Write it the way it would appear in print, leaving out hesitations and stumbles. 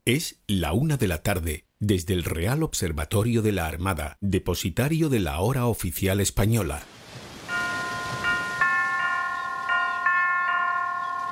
Es la 1 de la tarde, desde el Real Observatorio de la Armada, depositario de la hora oficial española.